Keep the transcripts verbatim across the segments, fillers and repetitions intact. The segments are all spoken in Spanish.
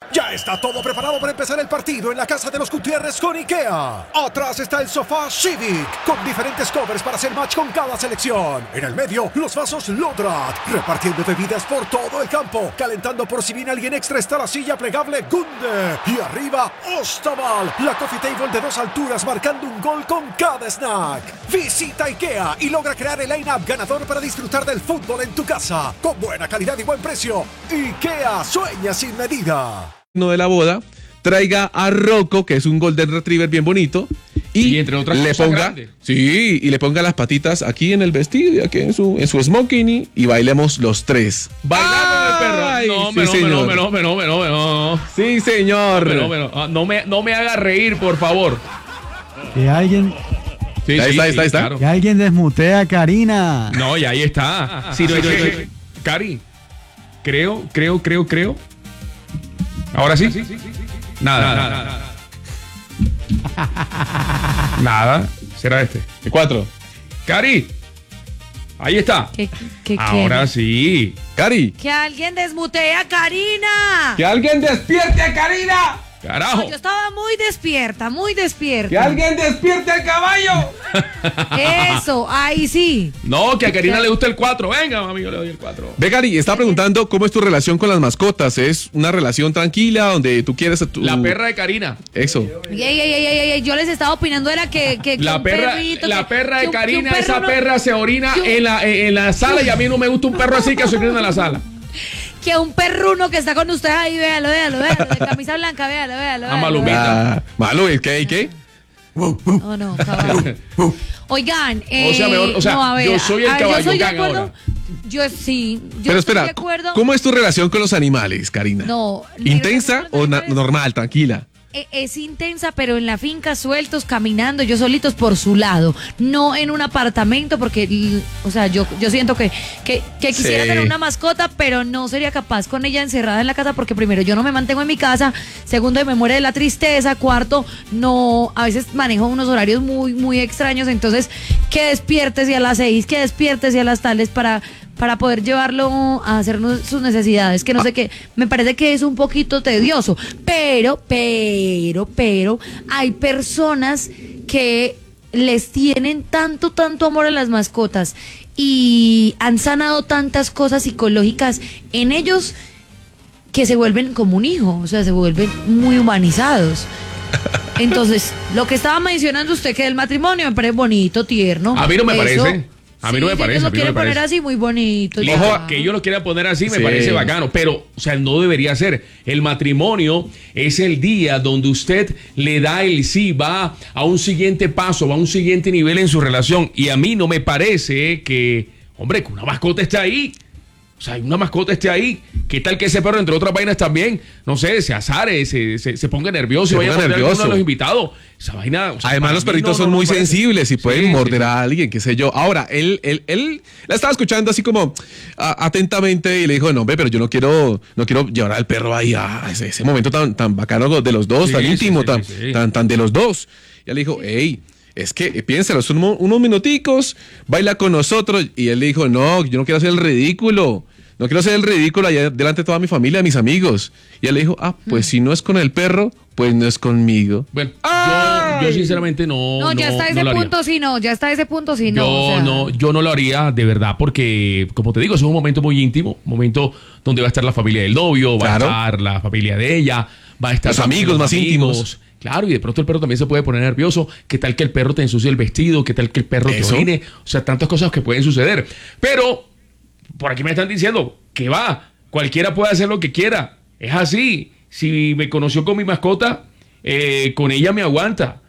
Ya está todo preparado para empezar el partido en la casa de los Gutiérrez con IKEA. Atrás está el sofá Civic, con diferentes covers para hacer match con cada selección. En el medio, los vasos Lodrat, repartiendo bebidas por todo el campo. Calentando por si viene alguien extra está la silla plegable Gunde. Y arriba, Ostaval, la coffee table de dos alturas marcando un gol con cada snack. Visita IKEA y logra crear el line-up ganador para disfrutar del fútbol en tu casa. Con buena calidad y buen precio. IKEA, sueña sin medida. De la boda, traiga a Rocco, que es un Golden Retriever bien bonito, y, y entre otras le cosas ponga, grandes. sí, y le ponga las patitas aquí en el vestido y aquí en su, en su smoking y, y bailemos los tres. Bailando el perro. Ay, No, sí, me no, me no, señor. me no, me no, me no, me no. Sí, señor. No, me no, no, me, no me haga reír, por favor. Que alguien, Sí, Ahí sí, está, ahí sí, está, ahí está. claro. que alguien desmutee a Karina. No, y ahí está. Sí, no, es que- Cari, creo, creo, creo, creo. Ahora sí. Nada, nada, nada. Nada. Será este. El cuatro. Cari, ahí está. ¿Qué, qué Ahora quiere? sí. Cari, Que alguien desmutee a Karina. que alguien despierte a Karina. Carajo. Yo estaba muy despierta, muy despierta. Que alguien despierte al caballo. Eso, ahí sí. No, que a Karina le gusta el cuatro. Venga, mami, yo le doy el cuatro. Ve, Cari, está preguntando cómo es tu relación con las mascotas. ¿Es una relación tranquila donde tú quieres a tu... La perra de Karina. Eso. Ey, ey, ey, ey, ey, ey, yo les estaba opinando era que, que, que La un perra, perrito, la que- perra que de un- que un Karina, perro esa no- perra se orina que un- en la, en la sala y a mí no me gusta un perro así que se orina en la sala. Que un perruno que está con ustedes ahí, véalo, véalo, véalo, de camisa blanca, véalo, véalo. A véalo, Malumita. Ah, malo, ¿y qué? ¿Y qué? No, no, caballo. Oigan, eh, O sea, mejor- o sea, no, a ver, yo soy el a ver, yo caballo soy de gang acuerdo. ahora. Yo sí, yo Pero estoy espera, de acuerdo. ¿cómo es tu relación con los animales, Karina? No, ¿Intensa los o na- animales- normal, tranquila? E- Es intensa, pero en la finca sueltos, caminando, yo solitos por su lado, no en un apartamento, porque, l- o sea, yo, yo siento que, que, que quisiera Sí. tener una mascota, pero no sería capaz con ella encerrada en la casa, porque primero, yo no me mantengo en mi casa, segundo, me muere de la tristeza, cuarto, no, a veces manejo unos horarios muy, muy extraños, entonces, que despiertes y a las seis, que despiertes y a las tales para... para poder llevarlo a hacer no- sus necesidades, que no sé qué, me parece que es un poquito tedioso, pero, pero, pero, hay personas que les tienen tanto, tanto amor a las mascotas y han sanado tantas cosas psicológicas en ellos que se vuelven como un hijo, o sea, se vuelven muy humanizados. Entonces, lo que estaba mencionando usted que del matrimonio me parece bonito, tierno. A mí no me Eso- parece. A mí no me Sí, si parece, ellos a lo mí no quieren me poner parece. así, muy bonito. Ojo, ya. que ellos lo quieran poner así me Sí. parece bacano, pero, o sea, no debería ser. El matrimonio es el día donde usted le da el sí, va a un siguiente paso, va a un siguiente nivel en su relación. Y a mí no me parece que, hombre, que una mascota esté ahí. O sea, una mascota esté ahí. ¿Qué tal que ese perro, entre otras vainas también, no sé, se azare, se, se, se ponga nervioso Se y vaya a ponga morder a alguno nervioso. de los invitados? Esa vaina. O sea, Además, para los mí perritos no, son no, no muy me parece. sensibles y pueden Sí, sí, morder sí. a alguien, qué sé yo. Ahora, él, él, él la estaba escuchando así como a- atentamente y le dijo, no, hombre, pero yo no quiero, no quiero llevar al perro ahí a ese, ese momento tan, tan bacano de los dos, Sí, tan sí, íntimo, sí, tan, sí, sí. tan, tan de los dos. Y él le dijo, hey, es que eh, piénsalo, son unos, unos minuticos, baila con nosotros. Y él le dijo, no, yo no quiero hacer el ridículo. No quiero hacer el ridículo allá delante de toda mi familia, mis amigos. Y él le dijo, ah, pues si no es con el perro, pues no es conmigo. Bueno, ¡Ay! yo, yo sinceramente no. No, ya está no ese lo haría. punto, sí, no, ya está ese punto, sí, no. Yo o sea, no, yo no lo haría de verdad porque, como te digo, es un momento muy íntimo, un momento donde va a estar la familia del novio, va Claro. a estar la familia de ella, va a estar Los también amigos más íntimos. Claro, y de pronto el perro también se puede poner nervioso. ¿Qué tal que el perro te ensucie el vestido? ¿Qué tal que el perro Eso. te orine? O sea, tantas cosas que pueden suceder. Pero por aquí me están diciendo que va, cualquiera puede hacer lo que quiera. Es así. Si me conoció con mi mascota, eh, con ella me aguanta.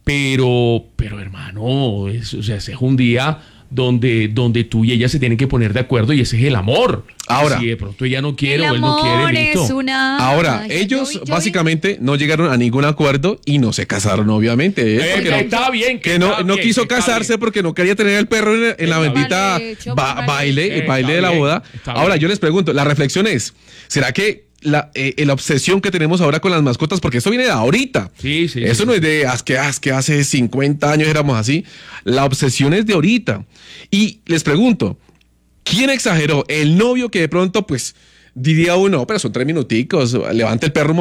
Pero, pero hermano, es, o sea, ese es un día donde, donde tú y ella se tienen que poner de acuerdo y ese es el amor. Ahora. Si de pronto ella no quiere el o él no amor quiere, listo. es una... Ahora, magia. ellos Yo vi- yo vi- básicamente no llegaron a ningún acuerdo y no se casaron, obviamente. ¿eh? Eh, Porque que no- está bien, que que no, está no bien, quiso que está casarse bien. porque no quería tener el perro en, en la Está bendita mal hecho, ba- mal baile, hecho. el baile Está de la bien, boda. está Ahora, bien. yo les pregunto, la reflexión es, ¿será que la, eh, la obsesión que tenemos ahora con las mascotas, porque esto viene de ahorita? Sí, sí, Eso sí, no sí. es de "Ah, que, ah, que hace cincuenta años éramos así. La obsesión es de ahorita. Y les pregunto, ¿quién exageró? El novio que de pronto, pues, diría uno, pero son tres minuticos, levanta el perro un